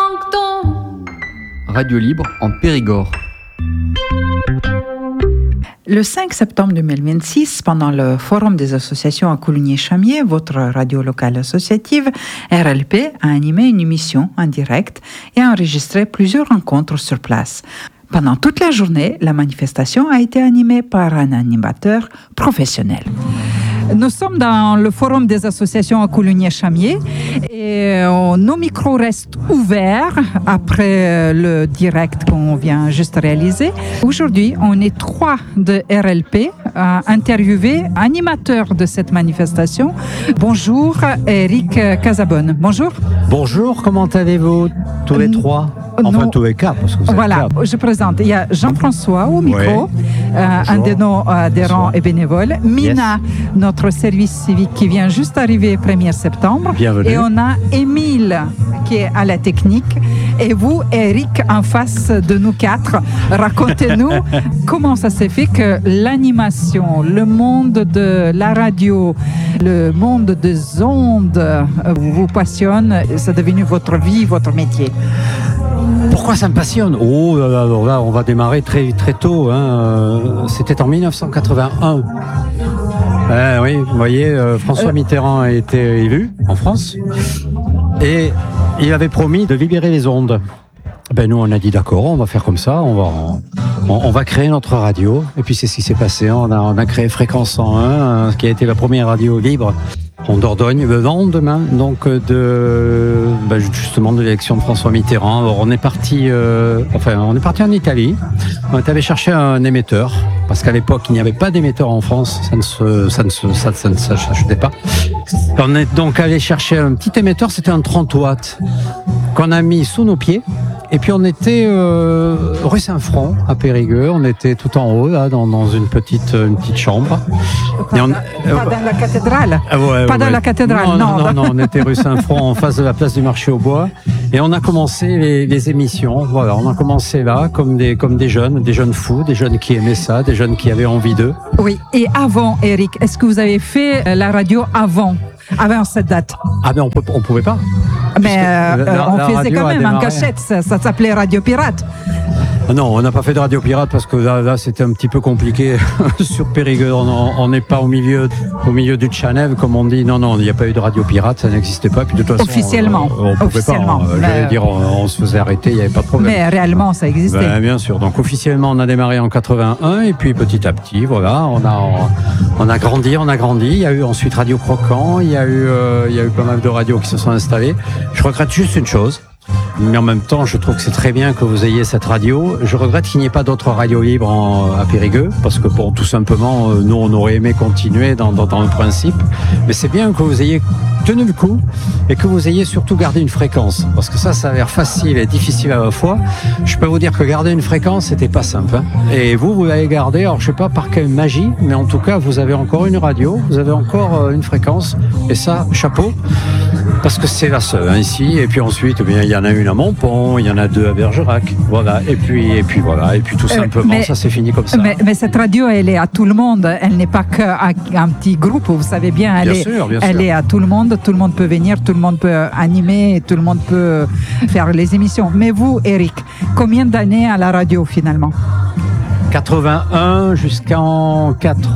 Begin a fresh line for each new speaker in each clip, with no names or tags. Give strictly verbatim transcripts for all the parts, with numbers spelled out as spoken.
plancton.
Radio Libre en Périgord.
Le cinq septembre deux mille vingt-six, pendant le Forum des associations à Coulugny-Chamiers, votre radio locale associative, R L P a animé une émission en direct et a enregistré plusieurs rencontres sur place. Pendant toute la journée, la manifestation a été animée par un animateur professionnel. Nous sommes dans le Forum des associations à Coulugny-Chamiers et euh, nos micros restent ouverts après le direct qu'on vient juste réaliser. Aujourd'hui, on est trois de R L P à interviewer animateurs de cette manifestation. Bonjour, Eric Casabonne. Bonjour.
Bonjour, comment allez-vous tous les trois? Enfin,
Nous,
tous les quatre, parce que vous êtes
voilà,
quatre.
je présente. Il y a Jean-François au micro,
Oui.
euh, un de nos adhérents
Bonsoir.
et bénévoles. Mina, yes. Notre service civique qui vient juste arriver le premier septembre.
Bienvenue.
Et on a Émile qui est à la technique. Et vous, Eric, en face de nous quatre, racontez-nous comment ça s'est fait que l'animation, le monde de la radio, le monde des ondes vous passionne. C'est devenu votre vie, votre métier.
Pourquoi ça me passionne? Oh là là, là, on va démarrer très, très tôt. Hein. C'était en dix-neuf cent quatre-vingt-un. Euh, oui, vous voyez, euh, François Mitterrand a été élu en France et il avait promis de libérer les ondes. Ben nous, on a dit d'accord, on va faire comme ça, on va, on, on va créer notre radio. Et puis c'est ce qui s'est passé. On a, on a créé Fréquence cent un, qui a été la première radio libre en Dordogne, le lendemain donc de ben justement de l'élection de François Mitterrand. Alors, on est parti, euh, enfin on est parti en Italie. On est allé chercher un émetteur parce qu'à l'époque il n'y avait pas d'émetteur en France, ça ne se, ça ne se, ça, ça ne s'achetait pas. On est donc allé chercher un petit émetteur, c'était un trente watts qu'on a mis sous nos pieds. Et puis on était euh, rue Saint-Front à Périgueux, on était tout en haut là, dans, dans une petite une petite chambre.
Pas,
Et on,
dans,
euh,
pas dans la cathédrale.
Ah ouais,
pas
ouais,
dans
ouais.
la cathédrale,
non. Non,
non,
non, non, on était rue Saint-Front en face de la place du marché aux bois. Et on a commencé les, les émissions. Voilà, on a commencé là comme des comme des jeunes, des jeunes fous, des jeunes qui aimaient ça, des jeunes qui avaient envie d'eux.
Oui. Et avant, Eric, est-ce que vous avez fait la radio avant, avant cette date?
Ah ben on peut, on pouvait pas.
Mais euh,
la,
on
la
faisait quand même en
démarré.
cachette, ça, ça s'appelait Radio Pirate.
Non, on n'a pas fait de radio pirate parce que là, là c'était un petit peu compliqué sur Périgueux. On n'est pas au milieu, au milieu du channel, comme on dit. Non, non, il n'y a pas eu de radio pirate, ça n'existait pas. Puis de toute façon,
officiellement,
on, on pouvait
officiellement.
pas. On, j'allais dire, on, on se faisait arrêter, il n'y avait pas de problème.
Mais réellement, ça existait.
Ben, bien sûr. Donc officiellement, on a démarré en quatre-vingt-un et puis petit à petit, voilà, on a, on a grandi, on a grandi. Il y a eu ensuite Radio Croquant. Il y a eu, euh, il y a eu pas mal de radios qui se sont installées. Je regrette juste une chose. Mais en même temps, je trouve que c'est très bien que vous ayez cette radio. Je regrette qu'il n'y ait pas d'autres radios libres en, à Périgueux, parce que bon, tout simplement, nous, on aurait aimé continuer dans, dans, dans le principe. Mais c'est bien que vous ayez tenu le coup et que vous ayez surtout gardé une fréquence, parce que ça, ça a l'air facile et difficile à la fois. Je peux vous dire que garder une fréquence, c'était pas simple. Hein. Et vous, vous l'avez gardé. Alors, je sais pas par quelle magie, mais en tout cas, vous avez encore une radio, vous avez encore une fréquence, et ça, chapeau. Parce que c'est la seule hein, ici, et puis ensuite, eh bien, il y en a une à Montpont, il y en a deux à Bergerac, voilà, et puis, et puis voilà, et puis tout simplement,
mais,
ça s'est fini comme ça.
Mais, mais cette radio, elle est à tout le monde, elle n'est pas qu'un un petit groupe, vous savez bien, elle,
bien
est,
sûr, bien
elle
sûr.
est à tout le monde, tout le monde peut venir, tout le monde peut animer, et tout le monde peut faire les émissions. Mais vous, Eric, combien d'années à la radio finalement ?
quatre-vingt-un jusqu'en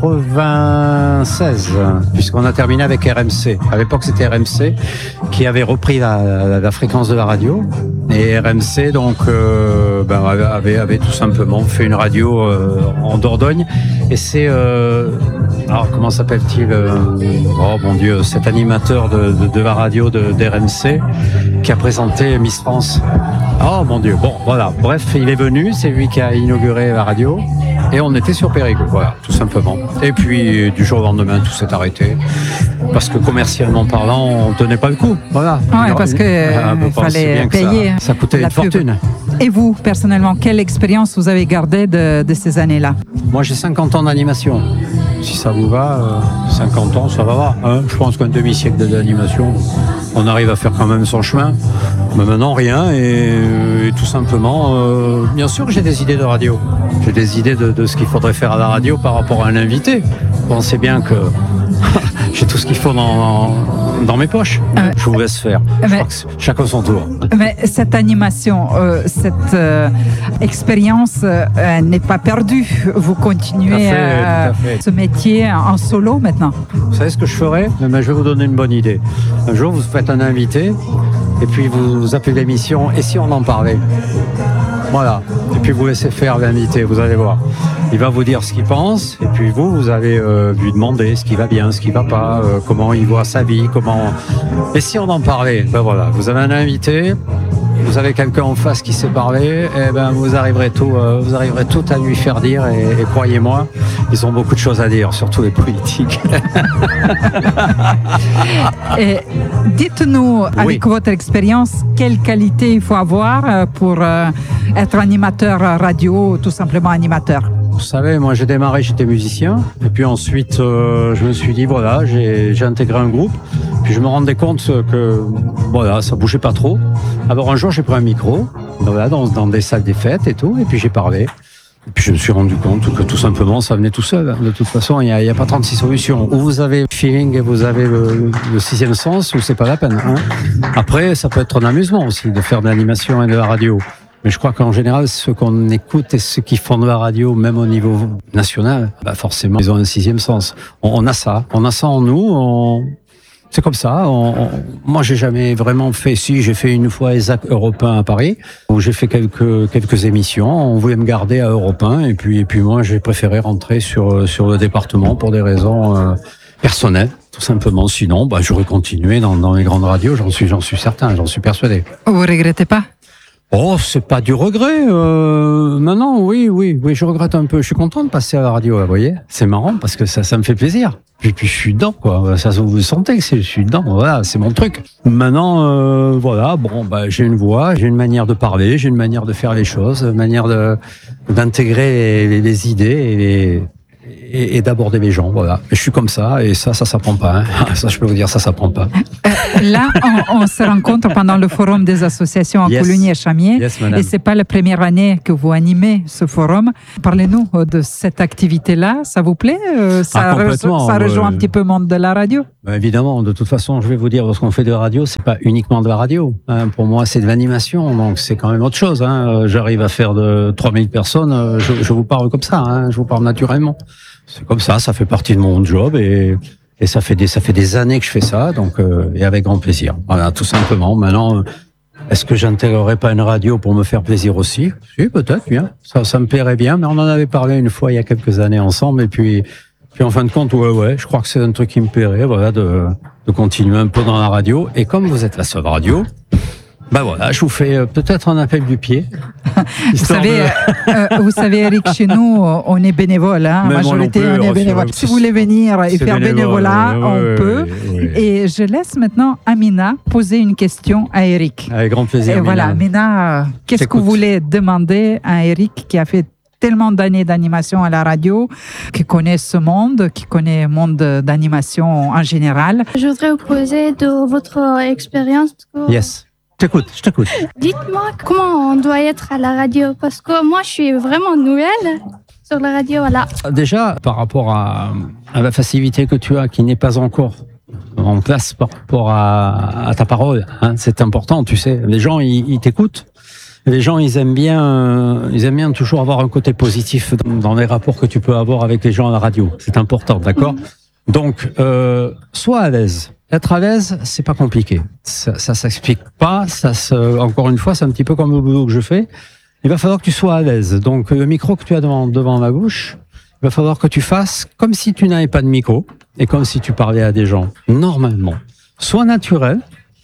quatre-vingt-seize, puisqu'on a terminé avec R M C. À l'époque, c'était R M C qui avait repris la, la, la fréquence de la radio. Et R M C, donc, euh, ben, avait, avait tout simplement fait une radio euh, en Dordogne. Et c'est... Euh, alors, comment s'appelle-t-il euh, Oh, mon Dieu, cet animateur de, de, de la radio de, d'R M C qui a présenté Miss France. Oh, mon Dieu. Bon, voilà. Bref, il est venu. C'est lui qui a inauguré la radio. Et on était sur Périgueux, voilà, tout simplement. Et puis, du jour au lendemain, tout s'est arrêté. Parce que commercialement parlant, on ne tenait pas le coup. Voilà.
Ouais, parce qu'il euh, fallait payer.
Ça, ça coûtait une fortune.
Et vous, personnellement, quelle expérience vous avez gardée de, de ces années-là ?
Moi, j'ai cinquante ans d'animation. Si ça vous va, euh, cinquante ans, ça va. Hein, je pense qu'un demi-siècle d'animation, on arrive à faire quand même son chemin. Mais maintenant, rien. Et, et tout simplement, euh, bien sûr que j'ai des idées de radio. J'ai des idées de, de ce qu'il faudrait faire à la radio par rapport à un invité. Vous pensez bien que j'ai tout ce qu'il faut dans, dans mes poches.
Euh,
Je vous laisse faire. Je
mais-
crois que c'est chacun son tour.
Mais cette animation, euh, cette euh, expérience euh, euh, n'est pas perdue. Vous continuez
Tout à fait,
euh,
tout à fait.
ce métier en solo maintenant.
Vous savez ce que je ferai? Eh ben, je vais vous donner une bonne idée. Un jour, vous faites un invité, et puis vous, vous appelez l'émission, et si on en parlait? Voilà. Et puis vous laissez faire l'invité, vous allez voir. Il va vous dire ce qu'il pense, et puis vous, vous allez euh, lui demander ce qui va bien, ce qui va pas, euh, comment il voit sa vie, comment... Et si on en parlait? Ben voilà, vous avez un invité, vous avez quelqu'un en face qui sait parler, et ben vous arriverez tout, euh, vous arriverez tout à lui faire dire, et, et croyez-moi, ils ont beaucoup de choses à dire, surtout les politiques.
Et dites-nous, avec votre expérience, quelle qualité il faut avoir euh, pour euh, être animateur radio, tout simplement animateur?
Vous savez, moi j'ai démarré, j'étais musicien, et puis ensuite euh, je me suis dit, voilà, j'ai j'ai intégré un groupe, puis je me rendais compte que voilà, ça bougeait pas trop. Alors un jour j'ai pris un micro, voilà, dans, dans des salles des fêtes et tout, et puis j'ai parlé. Et puis je me suis rendu compte que tout simplement ça venait tout seul. De toute façon, il n'y a, il y a pas trente-six solutions. Ou vous avez le feeling et vous avez le, le sixième sens, ou c'est pas la peine. Hein. Après, ça peut être un amusement aussi de faire de l'animation et de la radio. Mais je crois qu'en général, ceux qu'on écoute et ceux qui font de la radio, même au niveau national, bah forcément, ils ont un sixième sens. On, on a ça, on a ça en nous. On... C'est comme ça. On, on... Moi, j'ai jamais vraiment fait. Si, j'ai fait une fois ESAC Europe un à Paris, où j'ai fait quelques quelques émissions. On voulait me garder à Europe un, et puis et puis moi, j'ai préféré rentrer sur sur le département pour des raisons euh, personnelles, tout simplement. Sinon, bah, j'aurais continué dans dans les grandes radios. J'en suis j'en suis certain, j'en suis persuadé.
Vous regrettez pas?
Oh, c'est pas du regret. Euh, maintenant, oui, oui, oui, je regrette un peu. Je suis content de passer à la radio, là, vous voyez. C'est marrant parce que ça, ça me fait plaisir. Et puis je suis dedans, quoi. Ça, vous sentez que c'est, je suis dedans. Voilà, c'est mon truc. Maintenant, euh, voilà, bon, bah, j'ai une voix, j'ai une manière de parler, j'ai une manière de faire les choses, une manière de d'intégrer les, les idées et les, et, et d'aborder les gens, voilà. Et je suis comme ça, et ça, ça s'apprend pas. Hein. Ça, je peux vous dire, ça s'apprend pas.
Euh, là, on, on se rencontre pendant le forum des associations à
Yes.
Coligny et Chamiers.
Yes, madame.
Et c'est pas la première année que vous animez ce forum. Parlez-nous euh, de cette activité-là. Ça vous plaît? Euh, Ça,
Ah, complètement,
re- ça rejoint
ouais.
un petit peu le monde de la radio.
Bah, évidemment, de toute façon, je vais vous dire, lorsqu'on fait de la radio, c'est pas uniquement de la radio. Hein. Pour moi, c'est de l'animation, donc c'est quand même autre chose. Hein. J'arrive à faire de trois mille personnes, euh, je, je vous parle comme ça, hein. Je vous parle naturellement. C'est comme ça, ça fait partie de mon job, et, et ça fait des ça fait des années que je fais ça, donc euh, et avec grand plaisir. Voilà, tout simplement. Maintenant, euh, est-ce que j'intégrerais pas une radio pour me faire plaisir aussi? Si, peut-être, bien. Ça, ça me plairait bien, mais on en avait parlé une fois il y a quelques années ensemble, et puis. Puis en fin de compte, ouais, ouais, je crois que c'est un truc qui me plairait, voilà, de, de continuer un peu dans la radio. Et comme vous êtes la seule radio, bah voilà, je vous fais euh, peut-être un appel du pied.
Vous savez,
de...
euh, euh, vous savez, Eric, chez nous, euh, on est bénévole. Hein,
Mais
en
moi non
majorité,
plus,
on est
alors,
bénévole.
c'est-
Si vous voulez venir et
c'est
faire
bénévole,
bénévolat,
ouais,
on
ouais,
peut.
ouais, ouais.
Et je laisse maintenant Amina poser une question à Eric.
Avec grand plaisir.
Et voilà,
Mina.
Amina, euh, qu'est-ce que
J'écoute.
vous voulez demander à Eric qui a fait tellement d'années d'animation à la radio, qui connaît ce monde, qui connaît le monde d'animation en général?
Je voudrais vous poser de votre expérience.
Yes. Je t'écoute, je t'écoute.
Dites-moi comment on doit être à la radio, parce que moi je suis vraiment nouvelle sur la radio. Voilà.
Déjà, par rapport à, à la facilité que tu as, qui n'est pas encore en place par rapport à, à ta parole, hein, c'est important, tu sais. Les gens, ils, ils t'écoutent. Les gens, ils aiment bien, euh, ils aiment bien toujours avoir un côté positif dans, dans les rapports que tu peux avoir avec les gens à la radio. C'est important, d'accord? Donc, euh, sois à l'aise. Être à l'aise, c'est pas compliqué. Ça, ça s'explique pas. Ça se, encore une fois, c'est un petit peu comme le boulot que je fais. Il va falloir que tu sois à l'aise. Donc, le micro que tu as devant, devant la bouche, il va falloir que tu fasses comme si tu n'avais pas de micro et comme si tu parlais à des gens normalement. Sois naturel.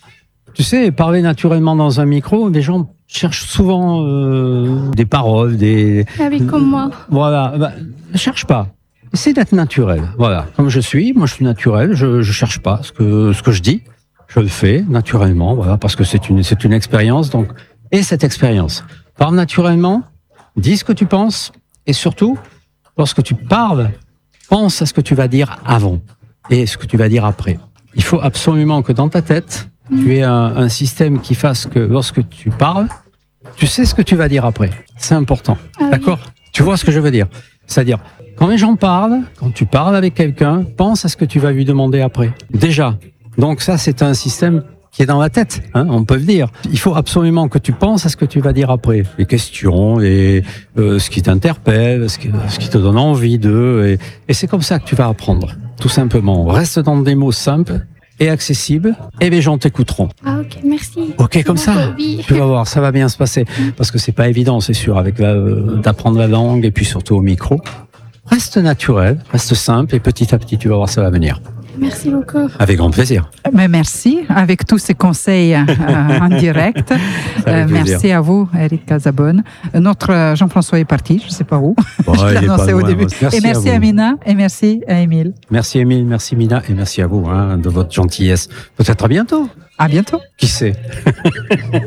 Tu sais, parler naturellement dans un micro, les gens cherchent souvent euh, des paroles, des...
Avec comme moi.
Voilà, bah, ne cherche pas. Essaie d'être naturel. Voilà, comme je suis, moi je suis naturel, je je cherche pas ce que ce que je dis, je le fais naturellement, voilà, parce que c'est une c'est une expérience. Donc, et cette expérience, parle naturellement, dis ce que tu penses, et surtout, lorsque tu parles, pense à ce que tu vas dire avant et ce que tu vas dire après. Il faut absolument que dans ta tête, tu aies un, un système qui fasse que lorsque tu parles, tu sais ce que tu vas dire après. C'est important.
Ah oui.
D'accord? Tu vois ce que je veux dire? C'est-à-dire, quand les gens parlent, quand tu parles avec quelqu'un, pense à ce que tu vas lui demander après. Déjà, Donc ça, c'est un système qui est dans la tête, hein, on peut le dire. Il faut absolument que tu penses à ce que tu vas dire après. Les questions, et euh, ce qui t'interpelle, ce qui, ce qui te donne envie d'eux. Et, et c'est comme ça que tu vas apprendre, tout simplement. Reste dans des mots simples et accessibles, et les gens t'écouteront.
Ah, ok, merci.
Ok, comme ça,
Oui.
tu vas voir, ça va bien se passer. Parce que c'est pas évident, c'est sûr, avec la, euh, d'apprendre la langue et puis surtout au micro. Reste naturel, reste simple, et petit à petit, tu vas voir, ça va venir.
Merci beaucoup.
Avec grand plaisir.
Mais merci avec tous ces conseils euh, en direct. Euh, merci à vous, Eric Casabonne. Notre euh, Jean-François est parti, je ne sais pas où.
Bon,
je l'ai
il est
annoncé
pas
au
loin,
début.
merci
et merci
à
à,
vous.
Mina et merci à Émile.
Merci Émile, merci Mina, et merci à vous hein, de votre gentillesse. Peut-être à bientôt.
À bientôt.
Qui sait?